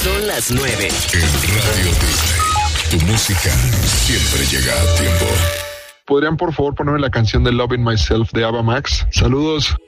Son las 9. En Radio Disney, tu música siempre llega a tiempo. ¿Podrían por favor ponerme la canción de Loving Myself de Ava Max? Saludos.